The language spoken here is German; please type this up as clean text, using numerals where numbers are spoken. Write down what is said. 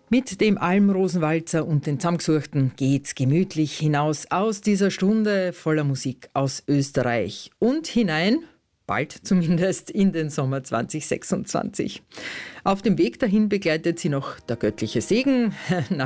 Mit dem Almrosenwalzer und den Zusammengesuchten geht's gemütlich hinaus aus dieser Stunde voller Musik aus Österreich und hinein, bald zumindest, in den Sommer 2026. Auf dem Weg dahin begleitet sie noch der göttliche Segen.